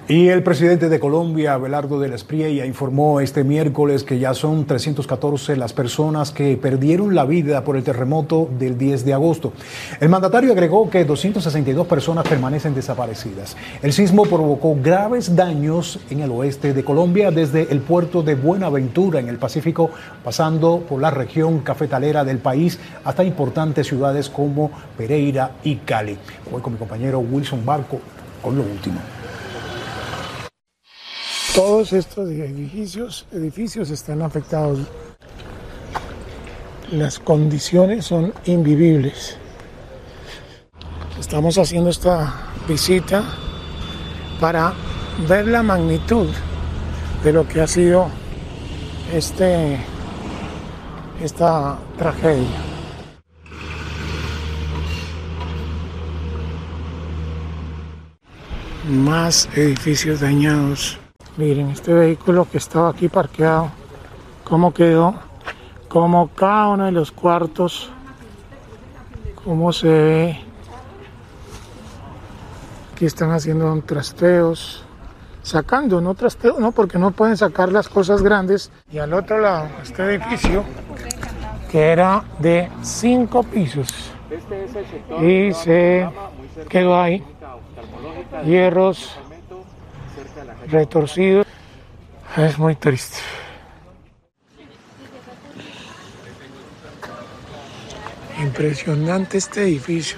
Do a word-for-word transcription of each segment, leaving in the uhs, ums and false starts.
Y el presidente de Colombia, Abelardo de la Espriella, informó este miércoles que ya son trescientas catorce las personas que perdieron la vida por el terremoto del diez de agosto. El mandatario agregó que doscientas sesenta y dos personas permanecen desaparecidas. El sismo provocó graves daños en el oeste de Colombia, desde el puerto de Buenaventura en el Pacífico, pasando por la región cafetalera del país hasta importantes ciudades como Pereira y Cali. Voy con mi compañero Wilson Barco con lo último. Todos estos edificios, edificios están afectados. Las condiciones son invivibles. Estamos haciendo esta visita para ver la magnitud de lo que ha sido este, esta tragedia. Más edificios dañados. Miren, este vehículo que estaba aquí parqueado, cómo quedó, cómo cada uno de los cuartos, cómo se ve. Aquí están haciendo trasteos, sacando, no trasteos, no, porque no pueden sacar las cosas grandes. Y al otro lado, este edificio, que era de cinco pisos, y se quedó ahí, hierros retorcido. Es muy triste. Impresionante este edificio.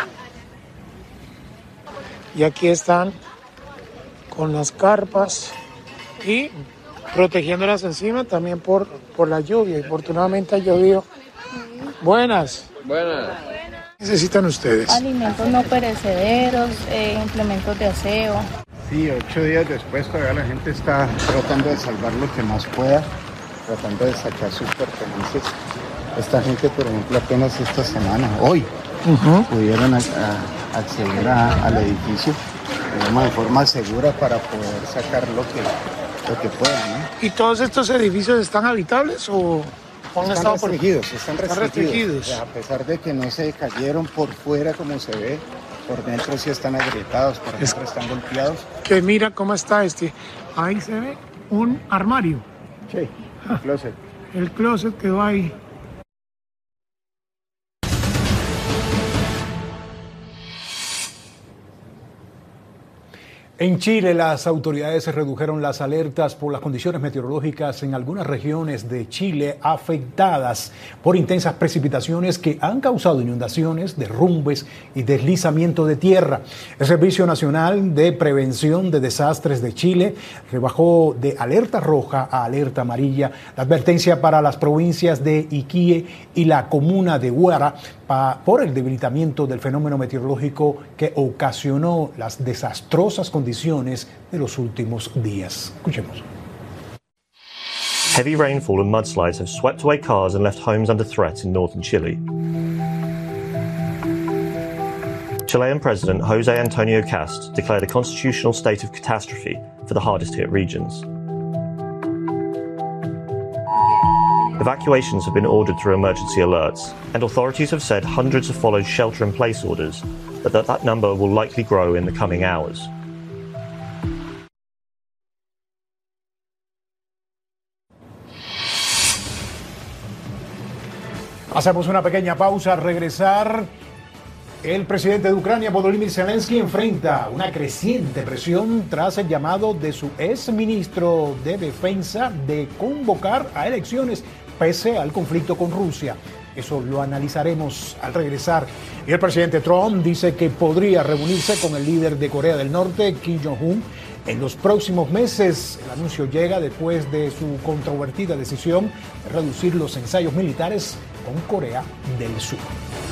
Y aquí están con las carpas y protegiéndolas encima también por, por la lluvia. Y afortunadamente ha llovido. Buenas. Buenas. ¿Qué necesitan ustedes? Alimentos no perecederos, eh, implementos de aseo. Sí, ocho días después todavía la gente está tratando de salvar lo que más pueda, tratando de sacar sus pertenencias. Esta gente, por ejemplo, apenas esta semana, hoy, uh-huh. pudieron a, a acceder a, al edificio, digamos, de forma segura para poder sacar lo que, lo que puedan, ¿no? ¿Y todos estos edificios están habitables o han están restringidos? Por... Están restringidos. Están restringidos. O sea, a pesar de que no se cayeron por fuera como se ve, por dentro sí están agrietados, por dentro es... están golpeados. Que mira cómo está este. Ahí se ve un armario. Sí, el closet. El closet quedó ahí. En Chile, las autoridades redujeron las alertas por las condiciones meteorológicas en algunas regiones de Chile afectadas por intensas precipitaciones que han causado inundaciones, derrumbes y deslizamiento de tierra. El Servicio Nacional de Prevención de Desastres de Chile rebajó de alerta roja a alerta amarilla la advertencia para las provincias de Iquique y la comuna de Huara por el debilitamiento del fenómeno meteorológico que ocasionó las desastrosas condiciones de los últimos días. Escuchemos. Heavy rainfall and mudslides have swept away cars and left homes under threat in northern Chile. Chilean President José Antonio Cast declared a constitutional state of catastrophe for the hardest hit regions. Evacuations have been ordered through emergency alerts, and authorities have said hundreds have followed shelter-in-place orders, but that that number will likely grow in the coming hours. Hacemos una pequeña pausa. Al regresar, el presidente de Ucrania, Volodymyr Zelensky, enfrenta una creciente presión tras el llamado de su ex ministro de Defensa de convocar a elecciones pese al conflicto con Rusia. Eso lo analizaremos al regresar. Y el presidente Trump dice que podría reunirse con el líder de Corea del Norte, Kim Jong-un, en los próximos meses. El anuncio llega después de su controvertida decisión de reducir los ensayos militares con Corea del Sur.